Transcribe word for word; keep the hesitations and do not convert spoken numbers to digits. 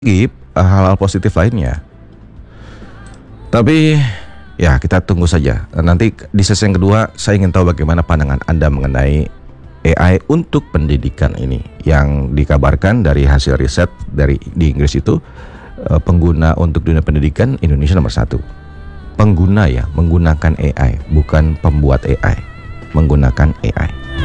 Gip, hal-hal positif lainnya. Tapi ya kita tunggu saja. Nanti di sesi yang kedua saya ingin tahu bagaimana pandangan Anda mengenai A I untuk pendidikan ini, yang dikabarkan dari hasil riset dari di Inggris itu pengguna untuk dunia pendidikan Indonesia nomor satu. Pengguna ya, menggunakan A I, bukan pembuat A I, menggunakan A I.